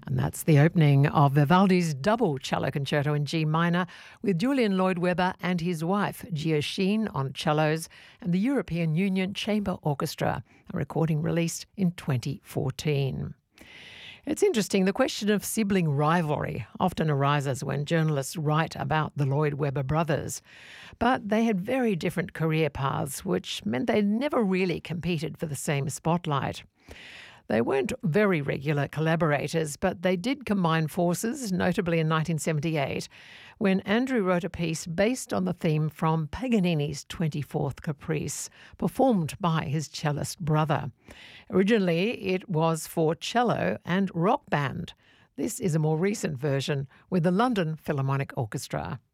And that's the opening of Vivaldi's double cello concerto in G minor with Julian Lloyd Webber and his wife, Gia Sheen, on cellos and the European Union Chamber Orchestra, a recording released in 2014. It's interesting, the question of sibling rivalry often arises when journalists write about the Lloyd Webber brothers. But they had very different career paths, which meant they never really competed for the same spotlight. They weren't very regular collaborators, but they did combine forces, notably in 1978, when Andrew wrote a piece based on the theme from Paganini's 24th Caprice, performed by his cellist brother. Originally, it was for cello and rock band. This is a more recent version with the London Philharmonic Orchestra.